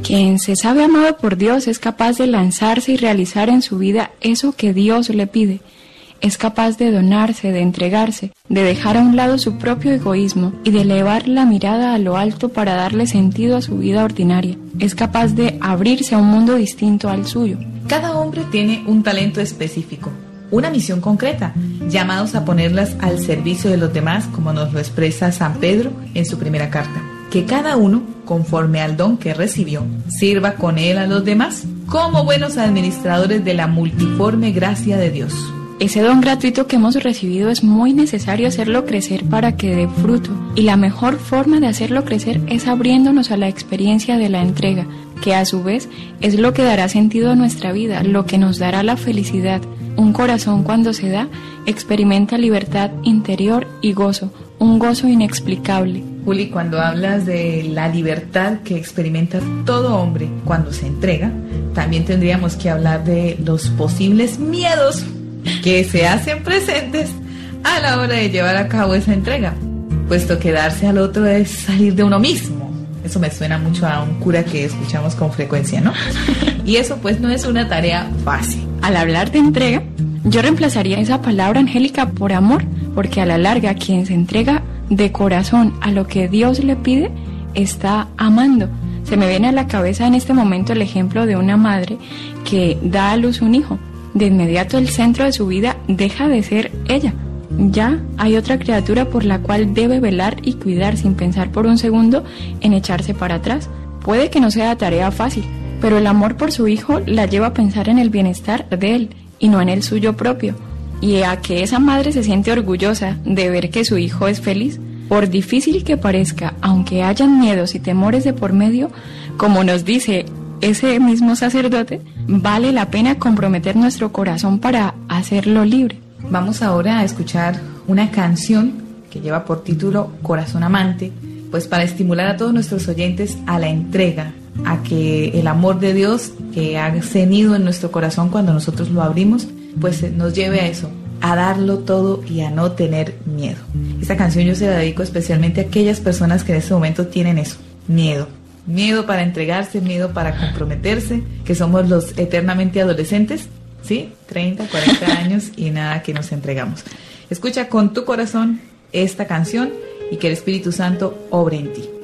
Quien se sabe amado por Dios es capaz de lanzarse y realizar en su vida eso que Dios le pide. Es capaz de donarse, de entregarse, de dejar a un lado su propio egoísmo y de elevar la mirada a lo alto para darle sentido a su vida ordinaria. Es capaz de abrirse a un mundo distinto al suyo. Cada hombre tiene un talento específico, una misión concreta, llamados a ponerlas al servicio de los demás, como nos lo expresa San Pedro en su primera carta. Que cada uno, conforme al don que recibió, sirva con él a los demás, como buenos administradores de la multiforme gracia de Dios. Ese don gratuito que hemos recibido es muy necesario hacerlo crecer para que dé fruto, y la mejor forma de hacerlo crecer es abriéndonos a la experiencia de la entrega, que a su vez es lo que dará sentido a nuestra vida, lo que nos dará la felicidad. Un corazón cuando se da, experimenta libertad interior y gozo, un gozo inexplicable. Juli, cuando hablas de la libertad que experimenta todo hombre cuando se entrega, también tendríamos que hablar de los posibles miedos que se hacen presentes a la hora de llevar a cabo esa entrega, puesto que darse al otro es salir de uno mismo. Eso me suena mucho a un cura que escuchamos con frecuencia, ¿no? Y eso pues no es una tarea fácil. Al hablar de entrega, yo reemplazaría esa palabra angélica por amor, porque a la larga quien se entrega de corazón a lo que Dios le pide, está amando. Se me viene a la cabeza en este momento el ejemplo de una madre que da a luz un hijo. De inmediato el centro de su vida deja de ser ella. Ya hay otra criatura por la cual debe velar y cuidar sin pensar por un segundo en echarse para atrás. Puede que no sea tarea fácil, pero el amor por su hijo la lleva a pensar en el bienestar de él y no en el suyo propio, y a que esa madre se siente orgullosa de ver que su hijo es feliz. Por difícil que parezca, aunque hayan miedos y temores de por medio, como nos dice ese mismo sacerdote, vale la pena comprometer nuestro corazón para hacerlo libre. Vamos ahora a escuchar una canción que lleva por título Corazón Amante, pues para estimular a todos nuestros oyentes a la entrega, a que el amor de Dios que ha cenido en nuestro corazón cuando nosotros lo abrimos, pues nos lleve a eso, a darlo todo y a no tener miedo. Esta canción yo se la dedico especialmente a aquellas personas que en este momento tienen eso, miedo. Miedo para entregarse, miedo para comprometerse, que somos los eternamente adolescentes, ¿sí? 30, 40 años y nada que nos entregamos. Escucha con tu corazón esta canción y que el Espíritu Santo obre en ti.